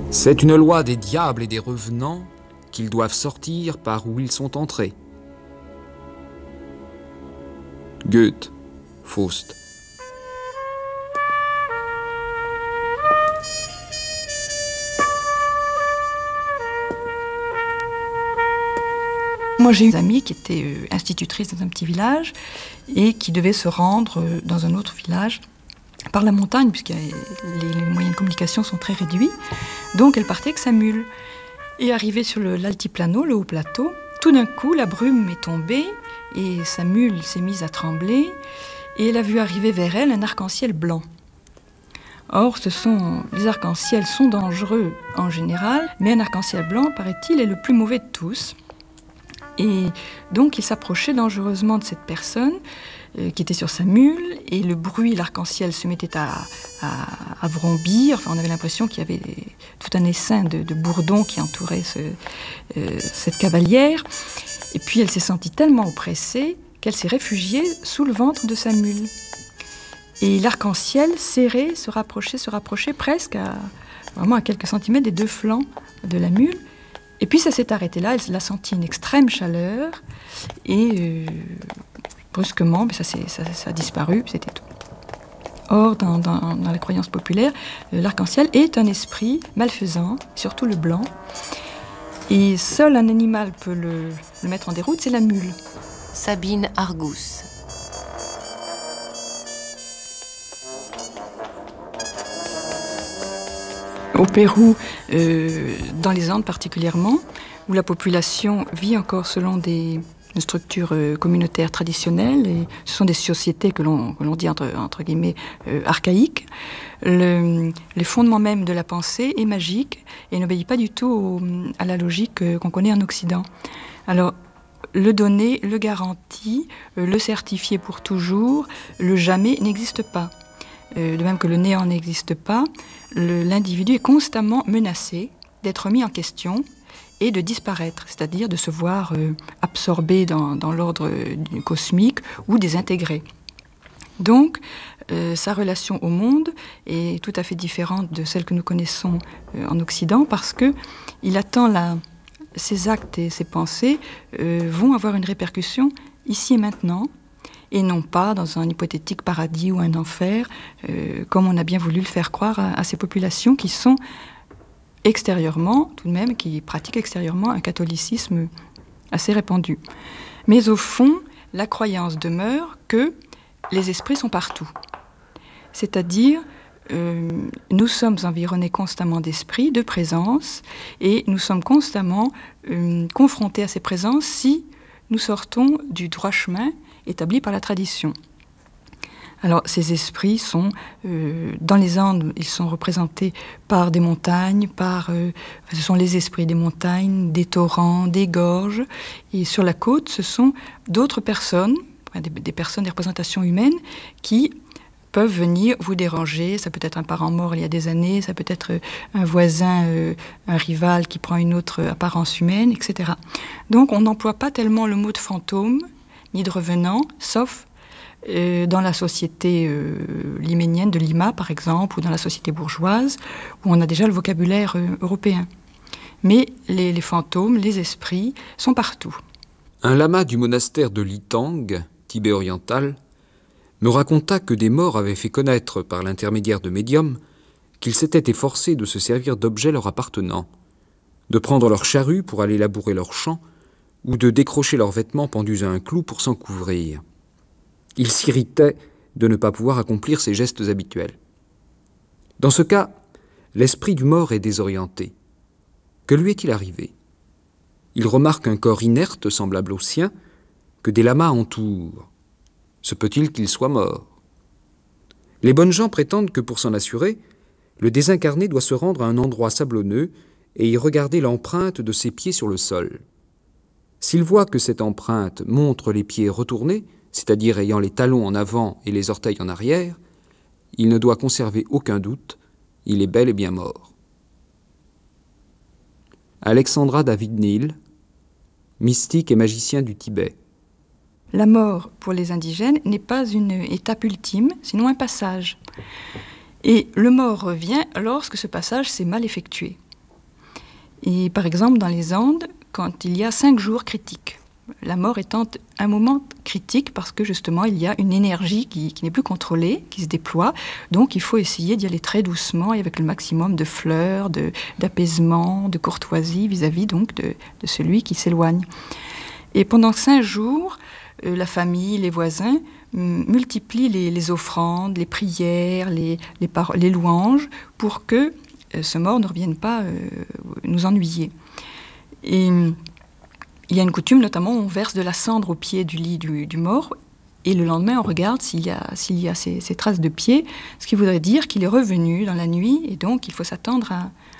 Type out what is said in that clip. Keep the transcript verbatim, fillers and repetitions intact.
C'est une loi des diables et des revenants qu'ils doivent sortir par où ils sont entrés. Goethe, Faust. Moi, j'ai une amie qui était euh, institutrice dans un petit village et qui devait se rendre euh, dans un autre village par la montagne, puisque les, les moyens de communication sont très réduits. Donc, elle partait avec sa mule. Et arrivée sur le, l'altiplano, le haut plateau, tout d'un coup, la brume est tombée et sa mule s'est mise à trembler et elle a vu arriver vers elle un arc-en-ciel blanc. Or, ce sont, les arcs-en-ciel sont dangereux en général, mais un arc-en-ciel blanc, paraît-il, est le plus mauvais de tous. Et donc, il s'approchait dangereusement de cette personne euh, qui était sur sa mule, et le bruit, l'arc-en-ciel se mettait à, à, à vrombir. Enfin, on avait l'impression qu'il y avait tout un essaim de, de bourdons qui entourait ce, euh, cette cavalière. Et puis, elle s'est sentie tellement oppressée qu'elle s'est réfugiée sous le ventre de sa mule. Et l'arc-en-ciel serré, se rapprochait, se rapprochait presque à, vraiment à quelques centimètres des deux flancs de la mule. Et puis ça s'est arrêté là, elle a senti une extrême chaleur et euh, brusquement, ça, ça, ça a disparu, c'était tout. Or, dans, dans, dans la croyance populaire, l'arc-en-ciel est un esprit malfaisant, surtout le blanc. Et seul un animal peut le, le mettre en déroute, c'est la mule. Sabine Argous. Au Pérou, euh, dans les Andes particulièrement, où la population vit encore selon des structures euh, communautaires traditionnelles, et ce sont des sociétés que l'on, que l'on dit entre, entre guillemets euh, archaïques, le, le fondement même de la pensée est magique et n'obéit pas du tout au, à la logique euh, qu'on connaît en Occident. Alors, le donner, le garantir, euh, le certifier pour toujours, le jamais n'existe pas. Euh, de même que le néant n'existe pas, le, l'individu est constamment menacé d'être mis en question et de disparaître, c'est-à-dire de se voir euh, absorbé dans, dans l'ordre euh, cosmique ou désintégré. Donc, euh, sa relation au monde est tout à fait différente de celle que nous connaissons euh, en Occident parce que il attend la, ses actes et ses pensées euh, vont avoir une répercussion ici et maintenant, et non pas dans un hypothétique paradis ou un enfer, euh, comme on a bien voulu le faire croire à, à ces populations qui sont extérieurement, tout de même, qui pratiquent extérieurement un catholicisme assez répandu. Mais au fond, la croyance demeure que les esprits sont partout. C'est-à-dire, euh, nous sommes environnés constamment d'esprits, de présences, et nous sommes constamment euh, confrontés à ces présences si nous sortons du droit chemin établi par la tradition. Alors, ces esprits sont, euh, dans les Andes, ils sont représentés par des montagnes, par, euh, ce sont les esprits des montagnes, des torrents, des gorges, et sur la côte, ce sont d'autres personnes, des, des personnes, des représentations humaines, qui peuvent venir vous déranger. Ça peut être un parent mort il y a des années, ça peut être un voisin, euh, un rival qui prend une autre apparence humaine, et cetera. Donc, on n'emploie pas tellement le mot de fantôme, ni de revenant, sauf euh, dans la société euh, liménienne de Lima, par exemple, ou dans la société bourgeoise, où on a déjà le vocabulaire euh, européen. Mais les, les fantômes, les esprits, sont partout. Un lama du monastère de Litang, Tibet oriental, me raconta que des morts avaient fait connaître, par l'intermédiaire de médiums, qu'ils s'étaient efforcés de se servir d'objets leur appartenant, de prendre leur charrue pour aller labourer leurs champs, ou de décrocher leurs vêtements pendus à un clou pour s'en couvrir. Ils s'irritaient de ne pas pouvoir accomplir ces gestes habituels. Dans ce cas, l'esprit du mort est désorienté. Que lui est-il arrivé ? Il remarque un corps inerte semblable au sien, que des lamas entourent. Se peut-il qu'il soit mort ? Les bonnes gens prétendent que pour s'en assurer, le désincarné doit se rendre à un endroit sablonneux et y regarder l'empreinte de ses pieds sur le sol. S'il voit que cette empreinte montre les pieds retournés, c'est-à-dire ayant les talons en avant et les orteils en arrière, il ne doit conserver aucun doute, il est bel et bien mort. Alexandra David Neal, mystique et magicien du Tibet. La mort, pour les indigènes, n'est pas une étape ultime, sinon un passage. Et le mort revient lorsque ce passage s'est mal effectué. Et par exemple, dans les Andes, quand il y a cinq jours critiques, la mort étant un moment critique parce que justement il y a une énergie qui, qui n'est plus contrôlée, qui se déploie, donc il faut essayer d'y aller très doucement et avec le maximum de fleurs, de, d'apaisement, de courtoisie vis-à-vis donc de, de celui qui s'éloigne. Et pendant cinq jours, euh, la famille, les voisins m- multiplient les, les offrandes, les prières, les, les, par- les louanges pour que euh, ce mort ne revienne pas euh, nous ennuyer. Et il y a une coutume, notamment, on verse de la cendre au pied du lit du, du mort, et le lendemain, on regarde s'il y a, s'il y a ces, ces traces de pieds, ce qui voudrait dire qu'il est revenu dans la nuit, et donc il faut s'attendre à,